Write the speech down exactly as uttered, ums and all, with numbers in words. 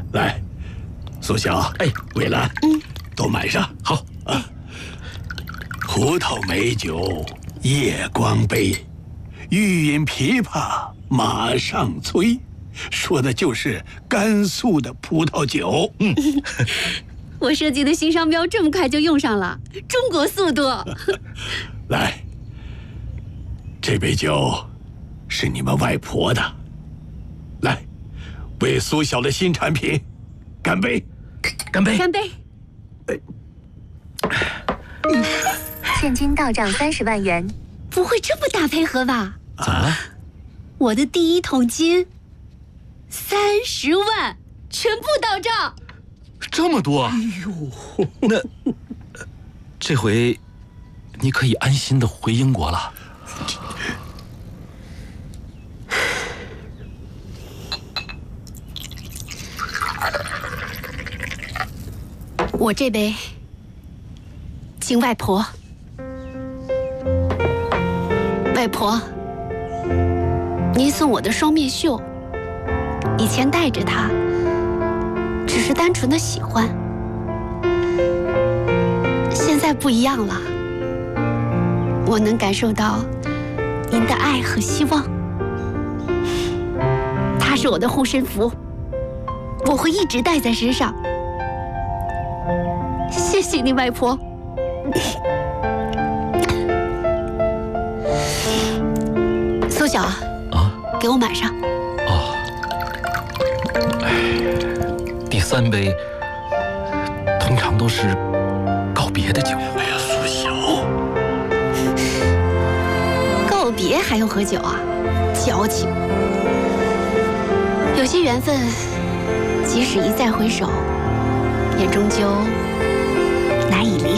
来，苏小， 哎， 桂兰， 嗯， 都满上。 好啊。葡萄美酒夜光杯，欲饮琵琶马上催，说的就是甘肃的葡萄酒。嗯， 我设计的新商标这么快就用上了，中国速度。 来，这杯酒是你们外婆的，来，为苏小的新产品干杯！ 干杯！ 干杯！ 现金到账三十万元。 不会这么大配合吧？ 怎么了？ 我的第一桶金，三十万，全部到账。 这么多？哎呦，那这回你可以安心的回英国了。 我这杯敬外婆。外婆，您送我的双面绣，以前带着它，只是单纯的喜欢，现在不一样了，我能感受到您的爱和希望，它是我的护身符，我会一直带在身上。谢谢你，外婆。苏小啊，给我满上。 哦，哎，第三杯通常都是告别的酒。 哎呀，苏小， 告别还用喝酒啊？矫情！有些缘分，即使一再回首，也终究难以离